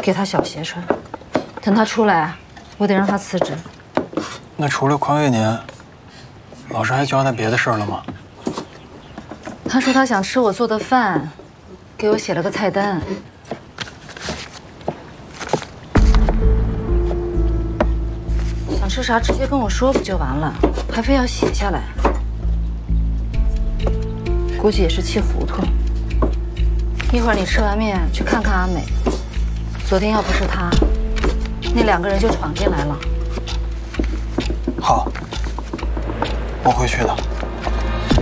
给他小鞋穿。等他出来，我得让他辞职。 那除了匡月年，老师还交代别的事儿了吗？ 他说他想吃我做的饭，给我写了个菜单。想吃啥直接跟我说不就完了，还非要写下来。估计也是气糊涂。一会儿你吃完面去看看阿美。昨天要不是她，那2个人就闯进来了。 好，我会去的。